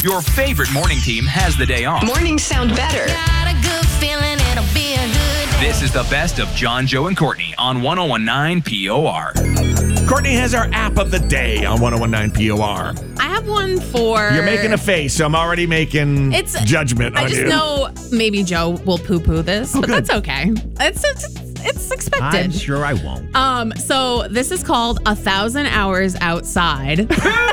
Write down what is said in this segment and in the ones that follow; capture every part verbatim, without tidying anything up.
Your favorite morning team has the day off. Mornings sound better. Got a good feeling it'll be a good day. This is the best of John, Joe, and Courtney on one oh one nine P O R. Courtney has our app of the day on one oh one nine P O R. I have one for... You're making a face, so I'm already making It's judgment I on just you. know maybe Joe will poo-poo this, but good. that's okay. It's, it's it's expected. I'm sure I won't. Um, so this is called A Thousand Hours Outside.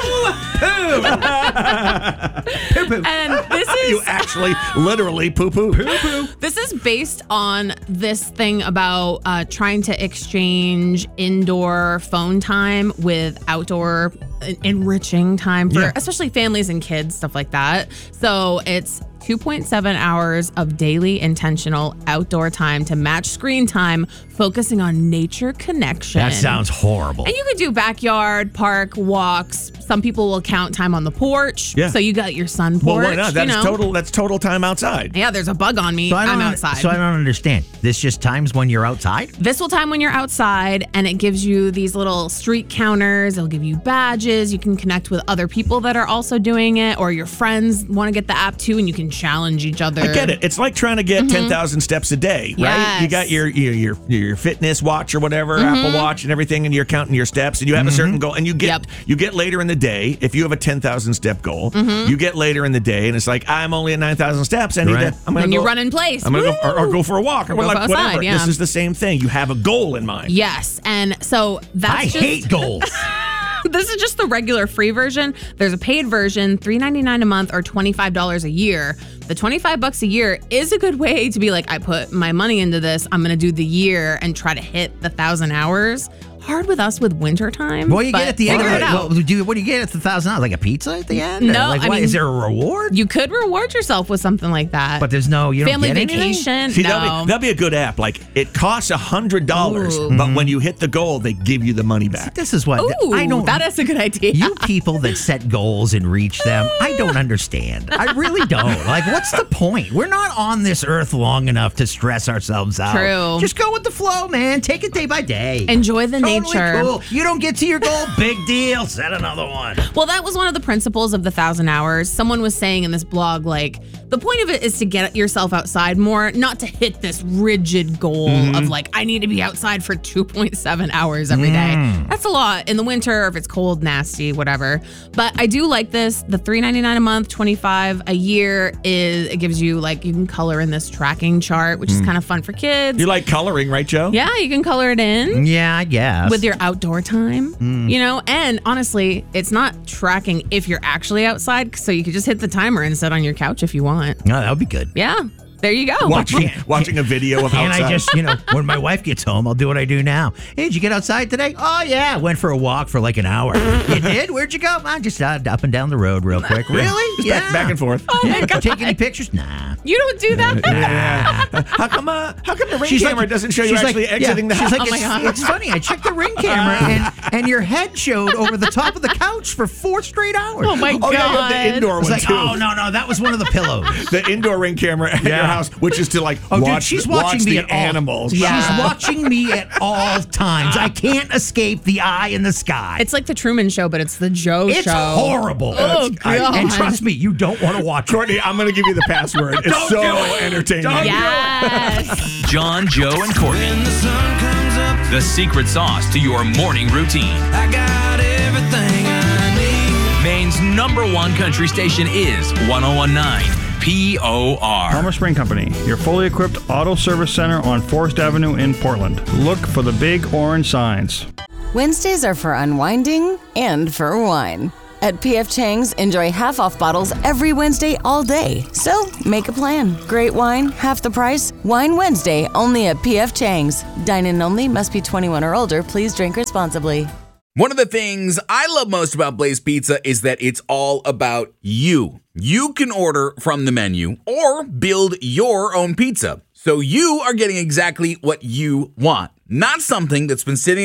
And this is You actually literally poo-poo. Poo-poo. this is based on this thing about uh, trying to exchange indoor phone time with outdoor en- enriching time for Yeah. especially families and kids, stuff like that. So it's two point seven hours of daily intentional outdoor time to match screen time, focusing on nature connection. That sounds horrible. And you could do backyard, park, walks. Some people will count time on the porch. Yeah. So you got your sun Well, porch. why not? you That's know. total. That's total time outside. Yeah, there's a bug on me. So I don't I'm un- outside. So I don't understand. This just times when you're outside? This will time when you're outside, and it gives you these little street counters. It'll give you badges. You can connect with other people that are also doing it, or your friends want to get the app too, and you can challenge each other. I get it. It's like trying to get ten thousand steps a day, right? Yes. You got your your your, your fitness watch or whatever, Apple Watch and everything, and you're counting your steps, and you have a certain goal, and you get Yep. you get later in the day. If you have a ten thousand step goal, you get later in the day, and it's like I'm only at nine thousand steps. I need Right. to. I'm gonna When go, you run in place. I'm gonna go or, or Woo! go for a walk or, Or go like, outside, whatever. yeah. This is the same thing. You have a goal in mind. Yes, and so that's I just, hate goals. This is just the regular free version. There's a paid version, three ninety-nine a month or twenty-five dollars a year. The twenty-five bucks a year is a good way to be like, I put my money into this. I'm going to do the year and try to hit the thousand hours. Hard with us with winter time. What do you but get at the end of figure it? it out. Well, do you, what do you get at the thousand dollars? Like a pizza at the end? Or No, like, I what, mean- is there a reward? You could reward yourself with something like that. But there's no, you don't Family get anything? vacation. See, no. that'd, be, that'd be a good app. Like, it costs one hundred dollars, Ooh. but when you hit the goal, they give you the money back. This is what Ooh, I don't. that is a good idea. You people that set goals and reach them, I don't understand. I really don't. Like, what's the point? We're not on this earth long enough to stress ourselves out. True. Just go with the flow, man. Take it day by day. Enjoy the Totally nature. cool. You don't get to your goal, big deal. Set another one. Well, that was one of the principles of the thousand hours. Someone was saying in this blog, like, the point of it is to get yourself outside more, not to hit this rigid goal of like, I need to be outside for two point seven hours every day. That's a lot in the winter, or if it's cold, nasty, whatever. But I do like this. The three ninety-nine a month, twenty-five a year is, it gives you like, you can color in this tracking chart, which is kind of fun for kids. You like coloring, right, Joe? Yeah, you can color it in. Yeah, I guess. With your outdoor time, you know, and honestly, it's not tracking if you're actually outside, so you could just hit the timer and sit on your couch if you want. No, that would be good. Yeah, there you go. Watching watching a video of And outside. I just, you know, when my wife gets home, I'll do what I do now. Hey, did you get outside today? Oh, yeah. Went for a walk for like an hour. You did? Where'd you go? I just uh, up and down the road real quick. Really? Just Yeah. back, back and forth. Oh my God. Take any pictures? Nah. You don't do that? Yeah. How come? Uh, how come the ring She's camera like- doesn't show you she's like- actually exiting yeah, the she's house? like, Oh my it's, God. it's funny. I checked the ring camera and, and your head showed over the top of the couch for four straight hours. Oh my Oh, God. yeah, you have the indoor I was one like, too. oh, no, no. That was one of the pillows. The indoor ring camera at your Yeah. house, which is to like Oh, watch, dude, she's watching watch me the at all. animals. Yeah. She's watching me at all times. I can't escape the eye in the sky. It's like the Truman Show, but it's the Joe It's Show. horrible. Oh, I- God. and trust me, you don't want to watch it. Courtney, I'm going to give you the password. It's Don't so do it. entertaining. Don't Yes. John, Joe, and Courtney. When the sun comes up, The secret sauce to your morning routine. I got everything I need. Maine's number one country station is one oh one nine P O R. Palmer Spring Company, your fully equipped auto service center on Forest Avenue in Portland. Look for the big orange signs. Wednesdays are for unwinding and for wine. At P F Chang's, enjoy half-off bottles every Wednesday all day. So, make a plan. Great wine, half the price. Wine Wednesday, only at P F Chang's. Dine-in only, must be twenty-one or older. Please drink responsibly. One of the things I love most about Blaze Pizza is that it's all about you. You can order from the menu or build your own pizza. So you are getting exactly what you want, not something that's been sitting